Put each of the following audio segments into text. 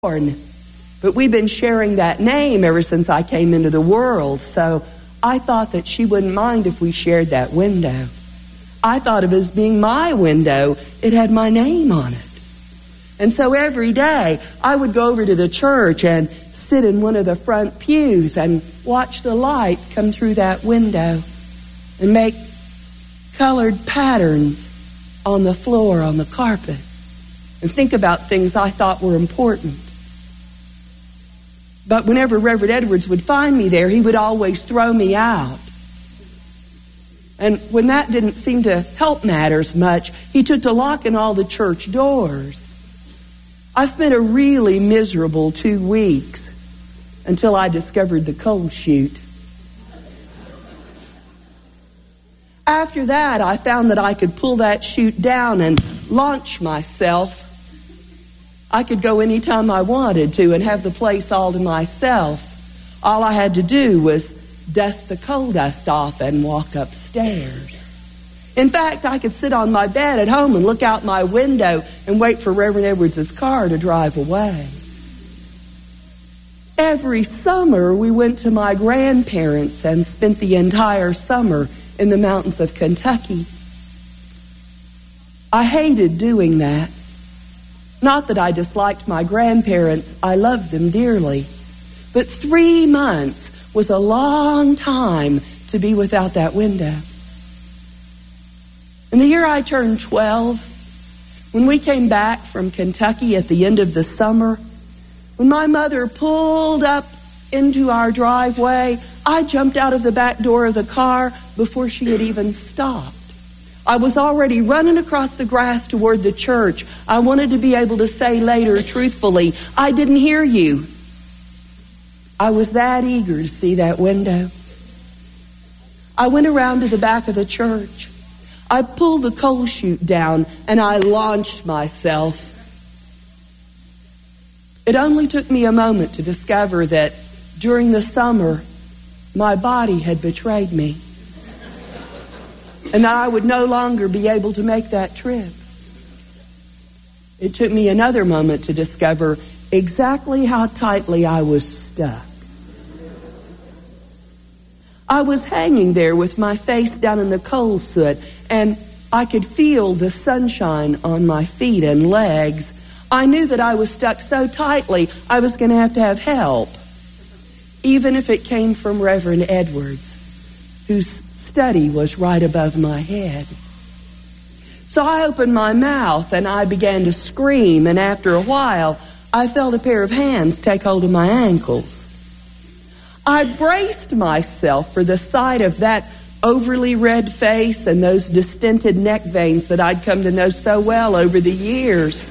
born. But we've been sharing that name ever since I came into the world, so I thought that she wouldn't mind if we shared that window. I thought of it as being my window. It had my name on it. And so every day I would go over to the church and sit in one of the front pews and watch the light come through that window and make colored patterns on the floor, on the carpet, and think about things I thought were important. But whenever Reverend Edwards would find me there, he would always throw me out. And when that didn't seem to help matters much, he took to locking all the church doors. I spent a really miserable 2 weeks until I discovered the coal chute. After that, I found that I could pull that chute down and launch myself. I could go anytime I wanted to and have the place all to myself. All I had to do was dust the coal dust off and walk upstairs. In fact, I could sit on my bed at home and look out my window and wait for Reverend Edwards' car to drive away. Every summer, we went to my grandparents and spent the entire summer in the mountains of Kentucky. I hated doing that. Not that I disliked my grandparents, I loved them dearly. But 3 months was a long time to be without that window. In the year I turned 12, when we came back from Kentucky at the end of the summer, when my mother pulled up into our driveway, I jumped out of the back door of the car before she had even stopped. I was already running across the grass toward the church. I wanted to be able to say later, truthfully, I didn't hear you. I was that eager to see that window. I went around to the back of the church. I pulled the coal chute down and I launched myself. It only took me a moment to discover that during the summer, my body had betrayed me, and that I would no longer be able to make that trip. It took me another moment to discover exactly how tightly I was stuck. I was hanging there with my face down in the coal soot, and I could feel the sunshine on my feet and legs. I knew that I was stuck so tightly I was going to have help, even if it came from Reverend Edwards, whose study was right above my head. So I opened my mouth and I began to scream, and after a while, I felt a pair of hands take hold of my ankles. I braced myself for the sight of that overly red face and those distended neck veins that I'd come to know so well over the years.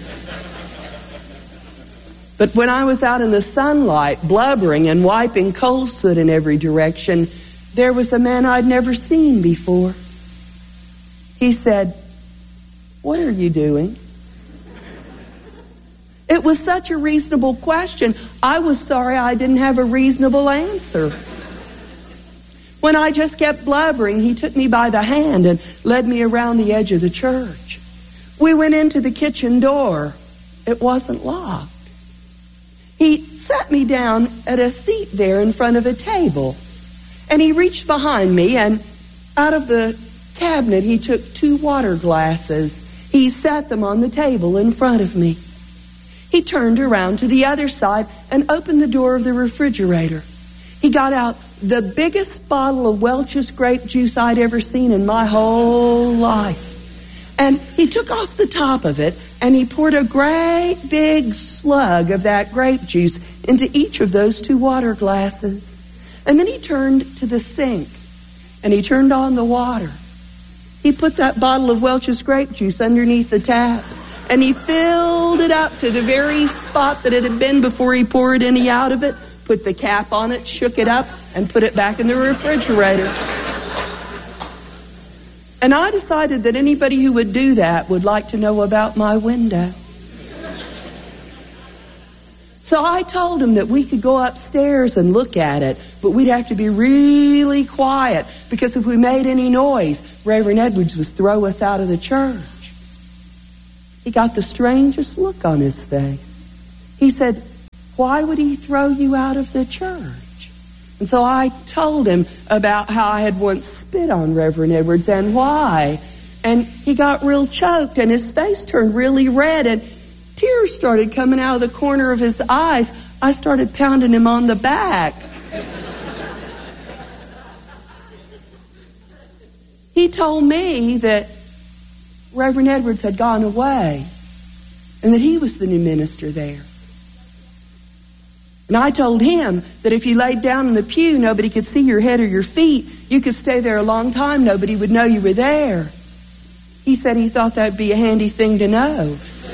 But when I was out in the sunlight, blubbering and wiping coal soot in every direction, there was a man I'd never seen before. He said, "What are you doing?" It was such a reasonable question, I was sorry I didn't have a reasonable answer. When I just kept blubbering, he took me by the hand and led me around the edge of the church. We went into the kitchen door. It wasn't locked. He sat me down at a seat there in front of a table. And he reached behind me, and out of the cabinet, he took 2 water glasses. He sat them on the table in front of me. He turned around to the other side and opened the door of the refrigerator. He got out the biggest bottle of Welch's grape juice I'd ever seen in my whole life. And he took off the top of it, and he poured a great big slug of that grape juice into each of those 2 water glasses. And then he turned to the sink, and he turned on the water. He put that bottle of Welch's grape juice underneath the tap, and he filled it up to the very spot that it had been before he poured any out of it, put the cap on it, shook it up, and put it back in the refrigerator. And I decided that anybody who would do that would like to know about my window. So I told him that we could go upstairs and look at it, but we'd have to be really quiet, because if we made any noise, Reverend Edwards would throw us out of the church. He got the strangest look on his face. He said, why would he throw you out of the church? And so I told him about how I had once spit on Reverend Edwards and why. And he got real choked and his face turned really red and tears started coming out of the corner of his eyes. I started pounding him on the back. He told me that Reverend Edwards had gone away and that he was the new minister there. And I told him that if you laid down in the pew, nobody could see your head or your feet. You could stay there a long time. Nobody would know you were there. He said he thought that'd be a handy thing to know.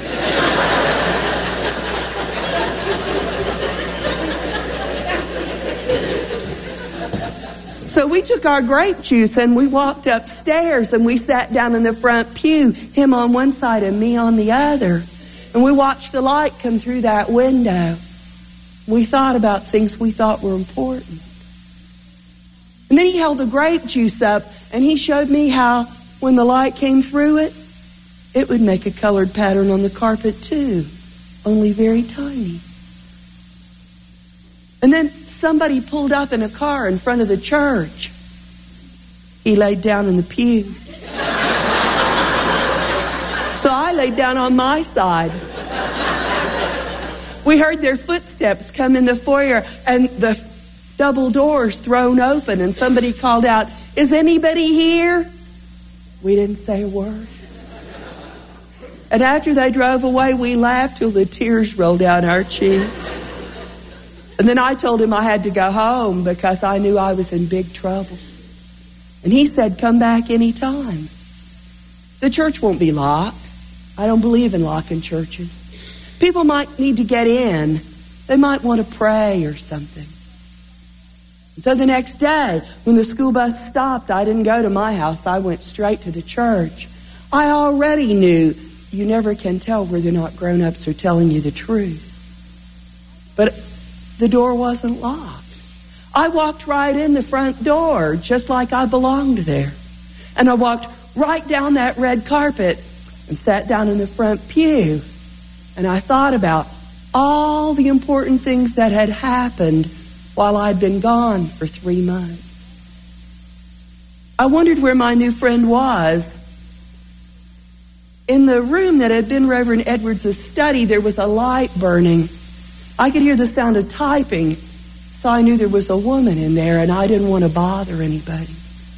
So we took our grape juice and we walked upstairs and we sat down in the front pew, him on one side and me on the other. And we watched the light come through that window. We thought about things we thought were important. And then he held the grape juice up and he showed me how when the light came through it, it would make a colored pattern on the carpet too, only very tiny. And then somebody pulled up in a car in front of the church. He laid down in the pew. So I laid down on my side. We heard their footsteps come in the foyer and the double doors thrown open and somebody called out, "Is anybody here?" We didn't say a word. And after they drove away, we laughed till the tears rolled down our cheeks. And then I told him I had to go home because I knew I was in big trouble. And he said, "Come back anytime. The church won't be locked. I don't believe in locking churches. People might need to get in. They might want to pray or something." And so the next day, when the school bus stopped, I didn't go to my house. I went straight to the church. I already knew you never can tell whether or not grown-ups are telling you the truth. But the door wasn't locked. I walked right in the front door, just like I belonged there. And I walked right down that red carpet and sat down in the front pew. And I thought about all the important things that had happened while I'd been gone for 3 months. I wondered where my new friend was. In the room that had been Reverend Edwards' study, there was a light burning. I could hear the sound of typing, so I knew there was a woman in there, and I didn't want to bother anybody.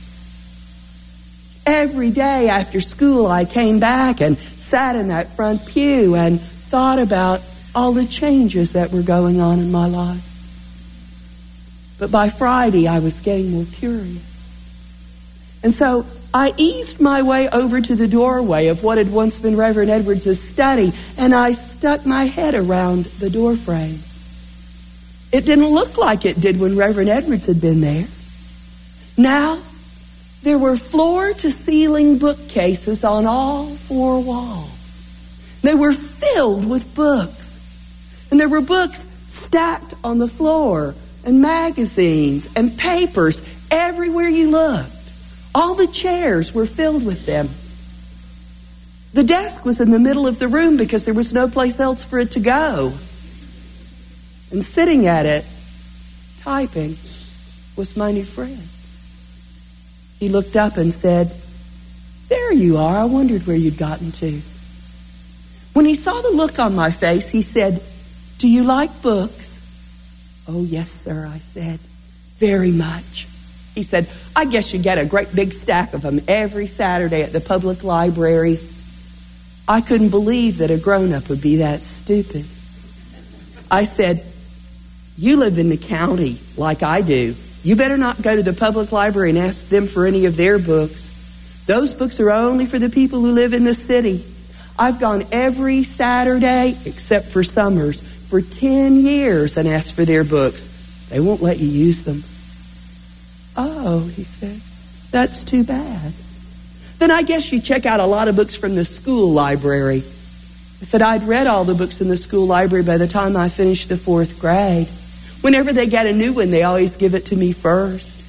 Every day after school, I came back and sat in that front pew and thought about all the changes that were going on in my life. But by Friday, I was getting more curious. And so I eased my way over to the doorway of what had once been Reverend Edwards' study, and I stuck my head around the door frame. It didn't look like it did when Reverend Edwards had been there. Now, there were floor-to-ceiling bookcases on all 4 walls. They were filled with books. And there were books stacked on the floor, and magazines and papers everywhere you looked. All the chairs were filled with them. The desk was in the middle of the room because there was no place else for it to go. And sitting at it, typing, was my new friend. He looked up and said, "There you are. I wondered where you'd gotten to." When he saw the look on my face, he said, "Do you like books?" "Oh, yes, sir," I said. "Very much." He said, "I guess you get a great big stack of them every Saturday at the public library." I couldn't believe that a grown-up would be that stupid. I said, "You live in the county like I do. You better not go to the public library and ask them for any of their books. Those books are only for the people who live in the city. I've gone every Saturday, except for summers, for 10 years and asked for their books. They won't let you use them." "Oh," he said, "that's too bad. Then I guess you check out a lot of books from the school library." I said I'd read all the books in the school library by the time I finished the 4th grade. Whenever they get a new one, they always give it to me first.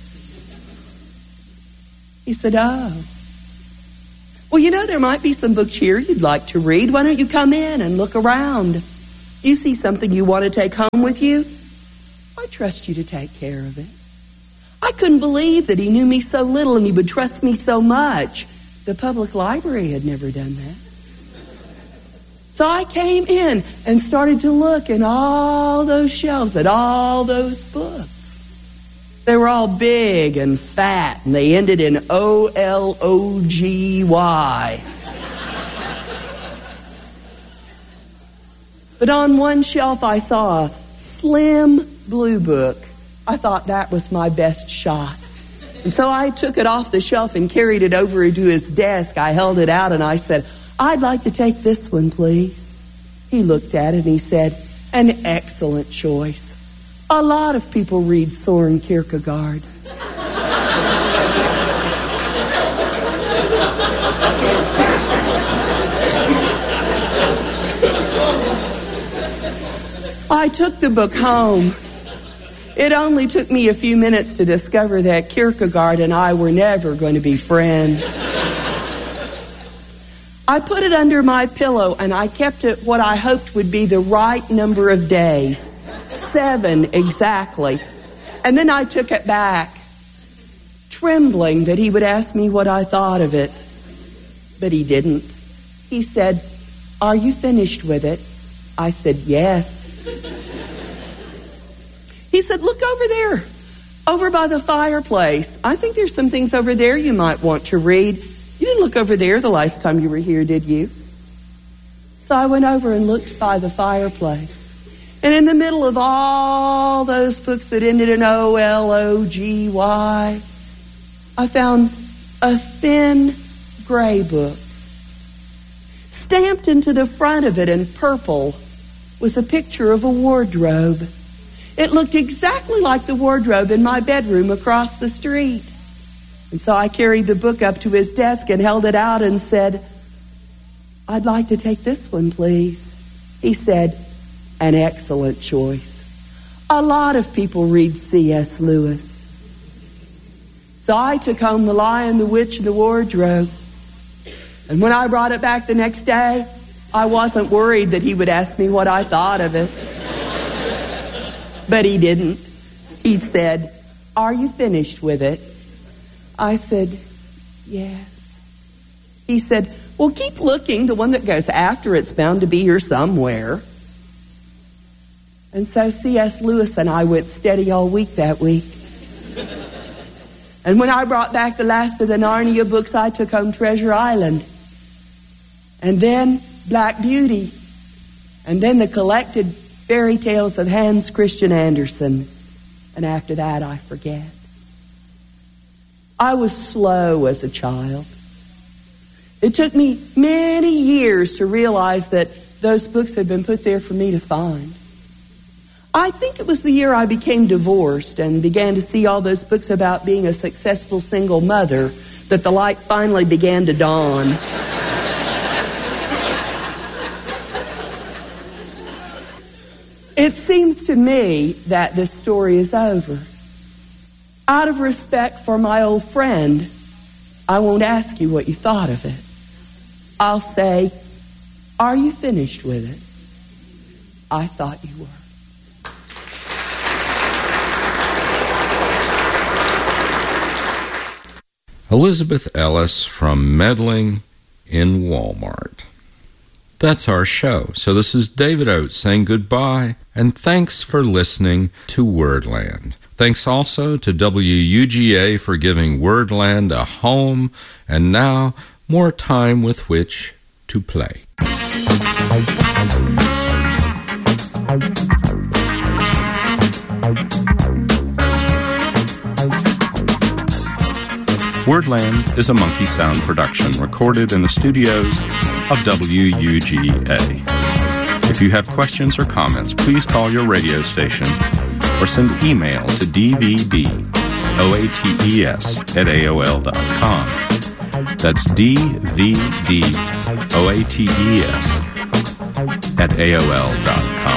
He said, "Oh. Well, you know, there might be some books here you'd like to read. Why don't you come in and look around?" You see something you want to take home with you? I trust you to take care of it. I couldn't believe that he knew me so little and he would trust me so much. The public library had never done that. So I came in and started to look in all those shelves at all those books. They were all big and fat, and they ended in O-L-O-G-Y. But on one shelf I saw a slim blue book. I thought that was my best shot. And so I took it off the shelf and carried it over to his desk. I held it out and I said, I'd like to take this one, please. He looked at it and he said, an excellent choice. A lot of people read Søren Kierkegaard. I took the book home. It only took me a few minutes to discover that Kierkegaard and I were never going to be friends. I put it under my pillow and I kept it what I hoped would be the right number of days. 7 exactly. And then I took it back, trembling that he would ask me what I thought of it. But he didn't. He said, are you finished with it? I said, yes. He said, look over there, over by the fireplace. I think there's some things over there you might want to read. You didn't look over there the last time you were here, did you? So I went over and looked by the fireplace. And in the middle of all those books that ended in O-L-O-G-Y, I found a thin gray book. Stamped into the front of it in purple was a picture of a wardrobe. It looked exactly like the wardrobe in my bedroom across the street. And so I carried the book up to his desk and held it out and said, I'd like to take this one, please. He said, an excellent choice. A lot of people read C.S. Lewis. So I took home The Lion, the Witch, and the Wardrobe. And when I brought it back the next day, I wasn't worried that he would ask me what I thought of it. But he didn't. He said, are you finished with it? I said, yes. He said, well, keep looking. The one that goes after it's bound to be here somewhere. And so C.S. Lewis and I went steady all week that week. And when I brought back the last of the Narnia books, I took home Treasure Island. And then Black Beauty. And then the collected fairy tales of Hans Christian Andersen. And after that, I forget. I was slow as a child. It took me many years to realize that those books had been put there for me to find. I think it was the year I became divorced and began to see all those books about being a successful single mother that the light finally began to dawn. It seems to me that this story is over. Out of respect for my old friend, I won't ask you what you thought of it. I'll say, are you finished with it? I thought you were. Elizabeth Ellis from Meddling in Walmart. That's our show. So this is David Oates saying goodbye, and thanks for listening to Wordland. Thanks also to WUGA for giving Wordland a home, and now more time with which to play. Wordland is a Monkey Sound production recorded in the studios of WUGA. If you have questions or comments, please call your radio station or send email to dvdoates@aol.com. That's dvdoates@aol.com.